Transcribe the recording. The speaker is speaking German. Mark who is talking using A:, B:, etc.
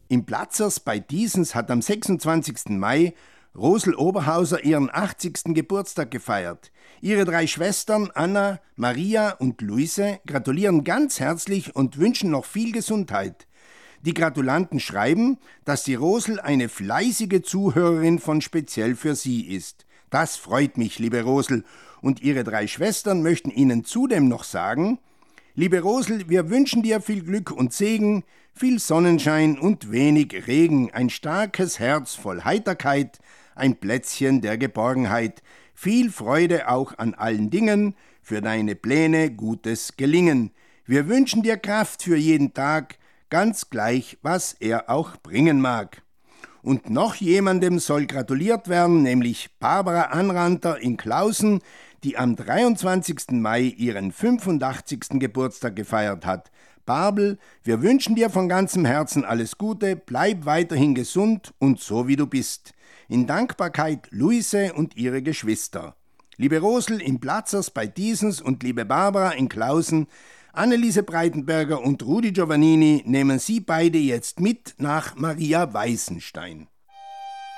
A: Im Platzers bei Diesens hat am 26. Mai Rosl Oberhauser ihren 80. Geburtstag gefeiert. Ihre 3 Schwestern Anna, Maria und Luise gratulieren ganz herzlich und wünschen noch viel Gesundheit. Die Gratulanten schreiben, dass die Rosl eine fleißige Zuhörerin von Speziell für sie ist. Das freut mich, liebe Rosl. Und ihre 3 Schwestern möchten Ihnen zudem noch sagen: Liebe Rosl, wir wünschen dir viel Glück und Segen, viel Sonnenschein und wenig Regen, ein starkes Herz voll Heiterkeit, ein Plätzchen der Geborgenheit, viel Freude auch an allen Dingen, für deine Pläne gutes Gelingen. Wir wünschen dir Kraft für jeden Tag, ganz gleich, was er auch bringen mag. Und noch jemandem soll gratuliert werden, nämlich Barbara Anranter in Klausen, die am 23. Mai ihren 85. Geburtstag gefeiert hat. Barbel, wir wünschen dir von ganzem Herzen alles Gute, bleib weiterhin gesund und so wie du bist. In Dankbarkeit Luise und ihre Geschwister. Liebe Rosl im Platzers bei Diesens und liebe Barbara in Klausen, Anneliese Breitenberger und Rudi Giovannini nehmen Sie beide jetzt mit nach Maria Weißenstein.